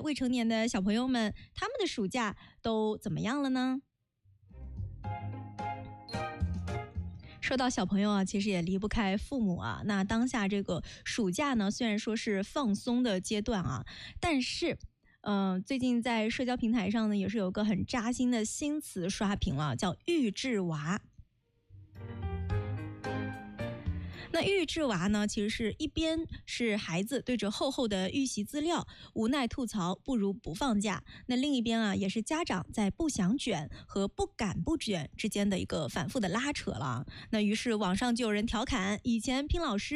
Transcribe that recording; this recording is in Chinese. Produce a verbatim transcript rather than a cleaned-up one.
未成年的小朋友们，他们的暑假都怎么样了呢？说到小朋友啊，其实也离不开父母啊。那当下这个暑假呢，虽然说是放松的阶段啊，但是嗯、呃，最近在社交平台上呢，也是有个很扎心的新词刷屏了，叫预制娃。那预制娃呢，其实是一边是孩子对着厚厚的预习资料无奈吐槽不如不放假，那另一边啊也是家长在不想卷和不敢不卷之间的一个反复的拉扯了。那于是网上就有人调侃，以前拼老师